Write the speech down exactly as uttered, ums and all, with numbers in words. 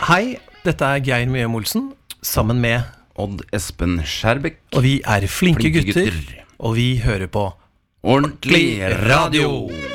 Hei, dette er Geir Mjøm Olsen, sammen med Odd Espen Skjærbekk. Og vi er flinke, Flinke gutter, gutter. og vi hører på Ordentlig radio.